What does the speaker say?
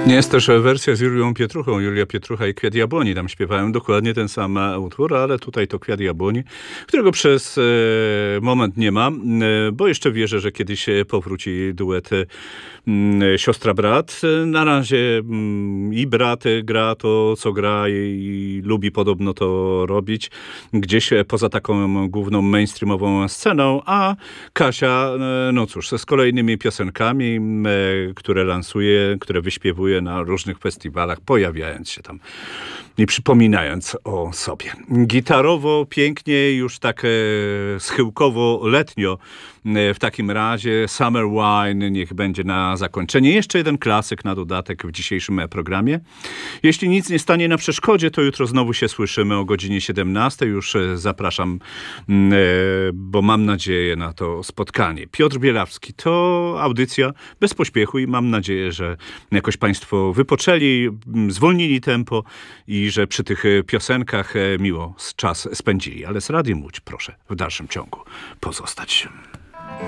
Jest też wersja z Julią Pietruchą. Julia Pietrucha i Kwiat Jabłoni. Tam śpiewają dokładnie ten sam utwór, ale tutaj to Kwiat Jabłoni, którego przez moment nie ma, bo jeszcze wierzę, że kiedyś powróci duet siostra-brat. Na razie i brat gra to, co gra i lubi podobno to robić gdzieś poza taką główną mainstreamową sceną, a Kasia, no cóż, z kolejnymi piosenkami, które lansuje, które wyśpiewuje na różnych festiwalach, pojawiając się tam i przypominając o sobie. Gitarowo, pięknie, już tak schyłkowo, letnio. W takim razie Summer Wine niech będzie na zakończenie. Jeszcze jeden klasyk na dodatek w dzisiejszym programie. Jeśli nic nie stanie na przeszkodzie, to jutro znowu się słyszymy o godzinie 17. Już zapraszam, bo mam nadzieję na to spotkanie. Piotr Bielawski, to audycja bez pośpiechu i mam nadzieję, że jakoś Państwo wypoczęli, zwolnili tempo i że przy tych piosenkach miło czas spędzili. Ale z Radiem Łódź proszę w dalszym ciągu pozostać.